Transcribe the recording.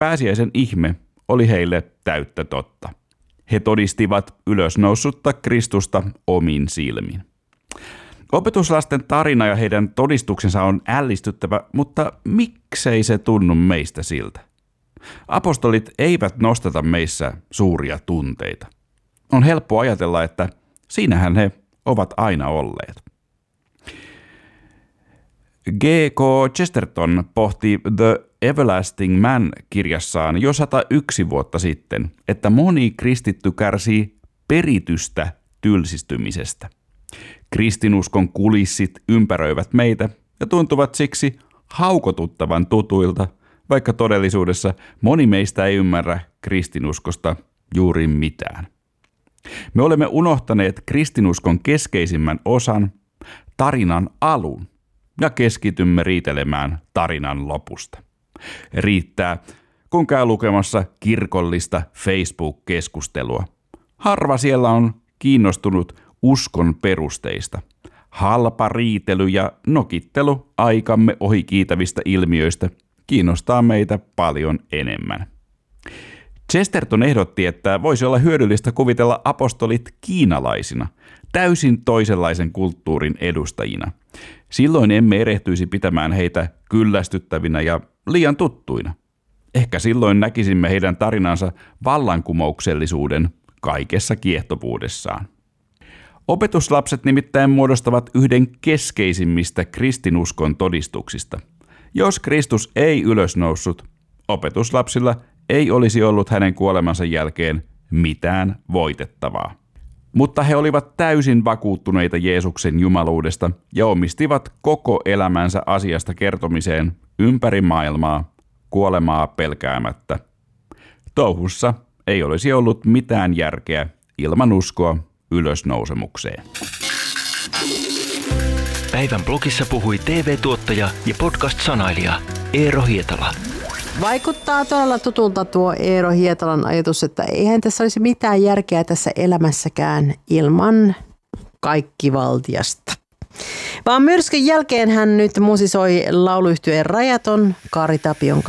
pääsiäisen ihme oli heille täyttä totta. He todistivat ylösnoussutta Kristusta omin silmin. Opetuslasten tarina ja heidän todistuksensa on ällistyttävä, mutta miksei se tunnu meistä siltä? Apostolit eivät nostata meissä suuria tunteita. On helppo ajatella, että siinähän he ovat aina olleet. G.K. Chesterton pohti The Everlasting Man-kirjassaan jo 101 vuotta sitten, että moni kristitty kärsii peritystä tylsistymisestä. Kristinuskon kulissit ympäröivät meitä ja tuntuvat siksi haukotuttavan tutuilta, vaikka todellisuudessa moni meistä ei ymmärrä kristinuskosta juuri mitään. Me olemme unohtaneet kristinuskon keskeisimmän osan, tarinan alun, ja keskitymme riitelemään tarinan lopusta. Riittää, kun käy lukemassa kirkollista Facebook-keskustelua. Harva siellä on kiinnostunut uskon perusteista. Halpa riitely ja nokittelu aikamme ohikiitävistä ilmiöistä kiinnostaa meitä paljon enemmän. Chesterton ehdotti, että voisi olla hyödyllistä kuvitella apostolit kiinalaisina, täysin toisenlaisen kulttuurin edustajina. Silloin emme erehtyisi pitämään heitä kyllästyttävinä ja liian tuttuina. Ehkä silloin näkisimme heidän tarinansa vallankumouksellisuuden kaikessa kiehtovuudessaan. Opetuslapset nimittäin muodostavat yhden keskeisimmistä kristinuskon todistuksista. Jos Kristus ei ylösnoussut, opetuslapsilla ei olisi ollut hänen kuolemansa jälkeen mitään voitettavaa. Mutta he olivat täysin vakuuttuneita Jeesuksen jumaluudesta ja omistivat koko elämänsä asiasta kertomiseen ympäri maailmaa, kuolemaa pelkäämättä. Touhussa ei olisi ollut mitään järkeä ilman uskoa ylösnousemukseen. Päivän blogissa puhui TV-tuottaja ja podcast-sanailija Eero Hietala. Vaikuttaa todella tutulta tuo Eero Hietalan ajatus, että eihän tässä olisi mitään järkeä tässä elämässäkään ilman kaikkivaltiasta. Vaan myrskyn jälkeen hän nyt musisoi lauluyhtyeen Rajaton Kari Tapion kanssa.